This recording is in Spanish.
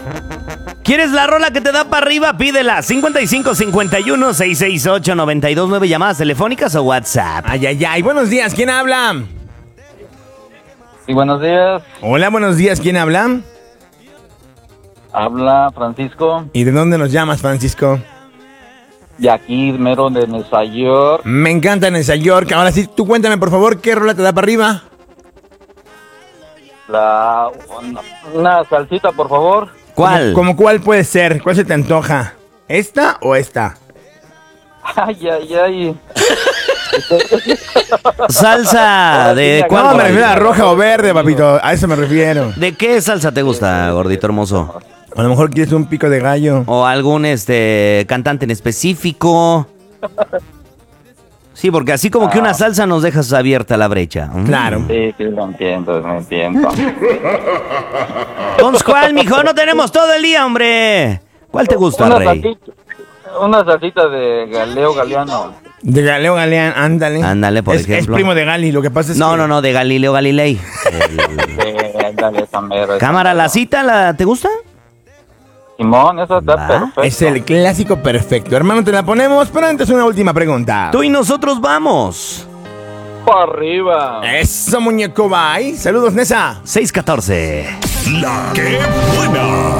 ¿Quieres la rola que te da para arriba? Pídela. 5551-668-929. ¿Llamadas telefónicas o WhatsApp? Ay. Buenos días, ¿quién habla? Sí, buenos días. Hola, buenos días, ¿quién habla? Habla Francisco. ¿Y de dónde nos llamas, Francisco? De aquí, mero de Nueva York. Me encanta Nueva York. Ahora sí, tú cuéntame, por favor, ¿qué rola te da para arriba? Una salsita, por favor. ¿Cuál? ¿Cómo cuál puede ser? ¿Cuál se te antoja? ¿Esta o esta? Ay. Salsa de No, cuál. me refiero a roja o verde, papito. A eso me refiero. ¿De qué salsa te gusta, gordito hermoso? A lo mejor quieres un pico de gallo. ¿O algún cantante en específico? Sí, porque así como que una salsa nos dejas abierta la brecha. Claro. Sí, lo entiendo. Entonces, ¿cuál, mijo? No tenemos todo el día, hombre. ¿Cuál te gusta, Rey? Una salsita de Galeo Galeano. De Galileo Galeano, ándale. Ándale, por Es ejemplo. primo de Gali, lo que pasa es que... No, de Galileo Galilei. Ándale, esa mera. Cámara, ¿la cita te gusta? Simón, eso está Va. perfecto. Es el clásico perfecto. Hermano, te la ponemos, pero antes una última pregunta. Tú y nosotros vamos. Para arriba. Eso, muñeco, bye. Saludos, Nesa. 614. La que buena.